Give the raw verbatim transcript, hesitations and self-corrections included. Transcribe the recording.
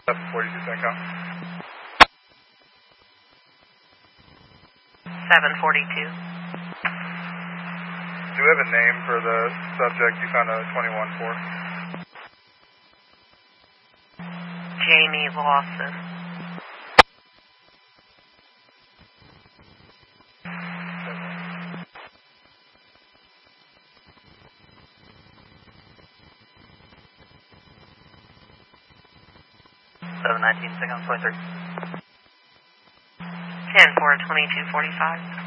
seven forty-two Centcom. seven forty-two. Do we have a name for the subject you found a twenty-one for? Jamie Lawson. seven nineteen, Centcom twenty-three. ten four, twenty-two forty-five.